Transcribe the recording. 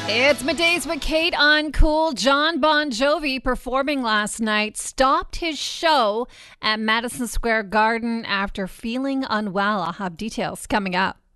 It's Middays with Kate on Cool. John Bon Jovi performing last night stopped his show at Madison Square Garden after feeling unwell. I'll have details coming up.